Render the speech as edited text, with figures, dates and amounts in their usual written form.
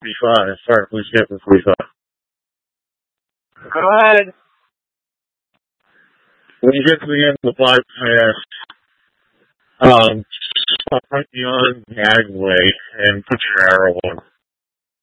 45. Sorry, please get for 45. Go ahead. When you get to the end of the bypass, stop right beyond the Agway and put your arrow on.